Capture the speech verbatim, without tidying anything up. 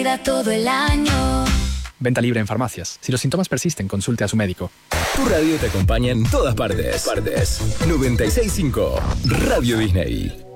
todo el año. Venta libre en farmacias. Si los síntomas persisten, consulte a su médico. Tu radio te acompaña en todas partes. Partes. noventa y seis punto cinco Radio Disney.